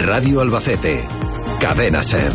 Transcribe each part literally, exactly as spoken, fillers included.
Radio Albacete. Cadena SER.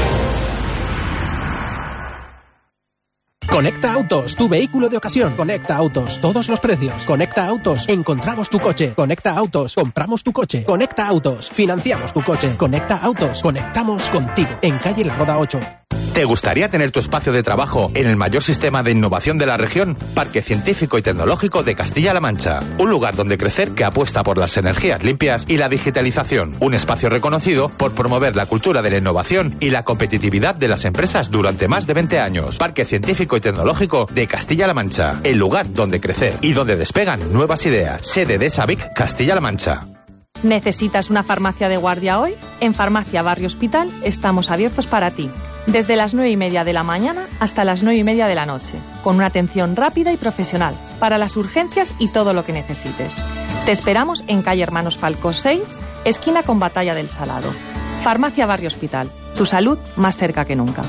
Conecta Autos, tu vehículo de ocasión. Conecta Autos, todos los precios. Conecta Autos, encontramos tu coche. Conecta Autos, compramos tu coche. Conecta Autos, financiamos tu coche. Conecta Autos, conectamos contigo. En calle La Roda ocho. ¿Te gustaría tener tu espacio de trabajo en el mayor sistema de innovación de la región? Parque Científico y Tecnológico de Castilla-La Mancha. Un lugar donde crecer que apuesta por las energías limpias y la digitalización. Un espacio reconocido por promover la cultura de la innovación y la competitividad de las empresas durante más de veinte años. Parque Científico y Tecnológico de Castilla-La Mancha. El lugar donde crecer y donde despegan nuevas ideas. Sede de SABIC Castilla-La Mancha. ¿Necesitas una farmacia de guardia hoy? En Farmacia Barrio Hospital estamos abiertos para ti. Desde las nueve y media de la mañana hasta las nueve y media de la noche, con una atención rápida y profesional para las urgencias y todo lo que necesites. Te esperamos en calle Hermanos Falcó seis, esquina con Batalla del Salado. Farmacia Barrio Hospital, tu salud más cerca que nunca.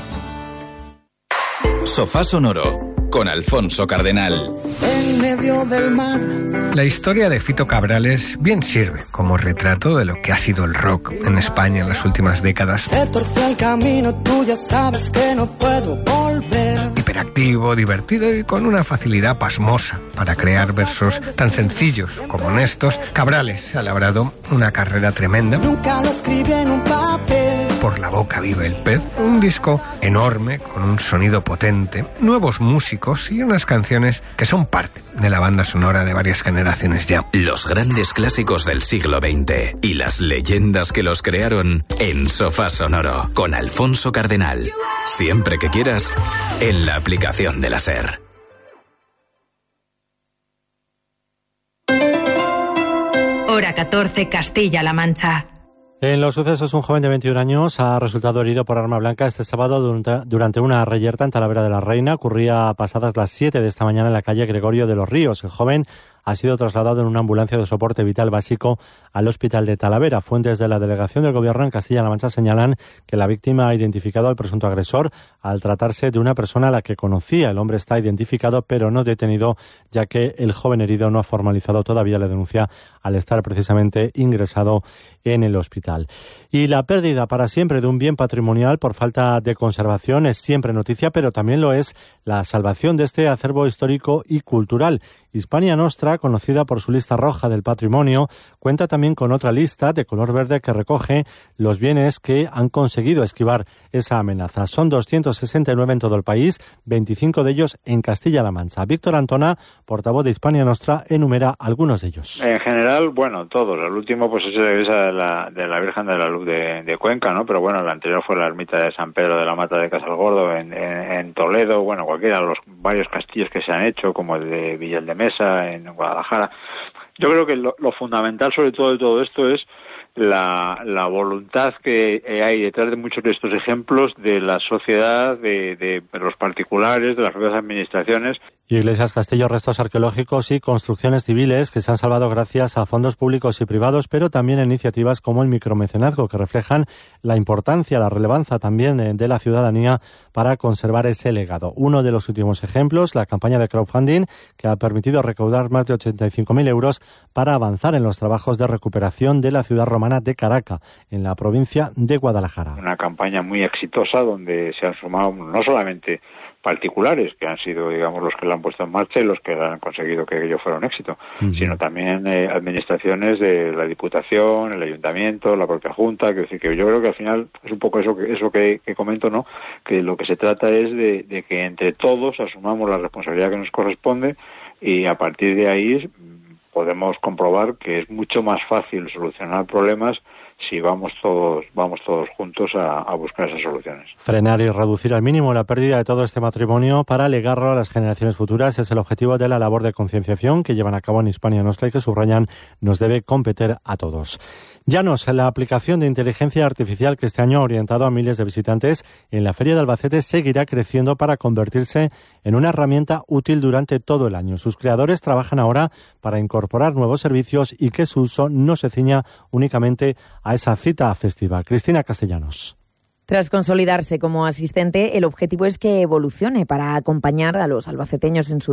Sofá Sonoro, con Alfonso Cardenal. En medio del mar. La historia de Fito Cabrales bien sirve como retrato de lo que ha sido el rock en España en las últimas décadas. Se torció el camino, tú ya sabes que no puedo volver. Hiperactivo, divertido y con una facilidad pasmosa para crear versos tan sencillos como honestos, Cabrales ha labrado una carrera tremenda. Nunca lo escribí en un papel. Por la boca vive el pez, un disco enorme con un sonido potente, nuevos músicos y unas canciones que son parte de la banda sonora de varias generaciones ya. Los grandes clásicos del siglo veinte y las leyendas que los crearon en Sofá Sonoro con Alfonso Cardenal. Siempre que quieras, en la aplicación de la SER. Hora catorce, Castilla-La Mancha. En los sucesos, un joven de veintiún años ha resultado herido por arma blanca este sábado durante, durante una reyerta en Talavera de la Reina. Ocurría pasadas las siete de esta mañana en la calle Gregorio de los Ríos. El joven ha sido trasladado en una ambulancia de soporte vital básico al hospital de Talavera. Fuentes de la Delegación del Gobierno en Castilla-La Mancha señalan que la víctima ha identificado al presunto agresor al tratarse de una persona a la que conocía. El hombre está identificado pero no detenido, ya que el joven herido no ha formalizado todavía la denuncia al estar precisamente ingresado en el hospital. Y la pérdida para siempre de un bien patrimonial por falta de conservación es siempre noticia, pero también lo es la salvación de este acervo histórico y cultural. Hispania Nostra, conocida por su lista roja del patrimonio, cuenta también con otra lista de color verde que recoge los bienes que han conseguido esquivar esa amenaza. Son doscientos sesenta y nueve en todo el país, veinticinco de ellos en Castilla-La Mancha. Víctor Antona, portavoz de Hispania Nostra, enumera algunos de ellos. En general, bueno, todos. El último pues es la iglesia de la, de la Virgen de la Luz de, de Cuenca, ¿no? Pero bueno, la anterior fue la ermita de San Pedro de la Mata de Casalgordo en, en, en Toledo, bueno, cualquiera de los varios castillos que se han hecho, como el de Villel de Mesa en Guadalajara. Yo creo que lo, lo fundamental sobre todo de todo esto es la, la voluntad que hay detrás de muchos de estos ejemplos de la sociedad, de, de los particulares, de las propias administraciones. Iglesias, castillos, restos arqueológicos y construcciones civiles que se han salvado gracias a fondos públicos y privados, pero también a iniciativas como el micromecenazgo, que reflejan la importancia, la relevancia también de, de la ciudadanía para conservar ese legado. Uno de los últimos ejemplos, la campaña de crowdfunding, que ha permitido recaudar más de ochenta y cinco mil euros para avanzar en los trabajos de recuperación de la ciudad romana de Caraca, en la provincia de Guadalajara. Una campaña muy exitosa donde se han sumado no solamente particulares, que han sido, digamos, los que la han puesto en marcha y los que han conseguido que ello fuera un éxito, uh-huh. sino también eh, administraciones de la Diputación, el Ayuntamiento, la propia Junta, que decir que yo creo que al final es un poco eso que eso que, que comento, ¿no? Que lo que se trata es de, de que entre todos asumamos la responsabilidad que nos corresponde y a partir de ahí podemos comprobar que es mucho más fácil solucionar problemas si vamos todos vamos todos juntos a, a buscar esas soluciones. Frenar y reducir al mínimo la pérdida de todo este patrimonio para legarlo a las generaciones futuras es el objetivo de la labor de concienciación que llevan a cabo en Hispania Nostra y que subrayan nos debe competir a todos. Llanos, la aplicación de inteligencia artificial que este año ha orientado a miles de visitantes en la Feria de Albacete seguirá creciendo para convertirse en una herramienta útil durante todo el año. Sus creadores trabajan ahora para incorporar nuevos servicios y que su uso no se ciña únicamente a esa cita festiva. Cristina Castellanos. Tras consolidarse como asistente, el objetivo es que evolucione para acompañar a los albaceteños en su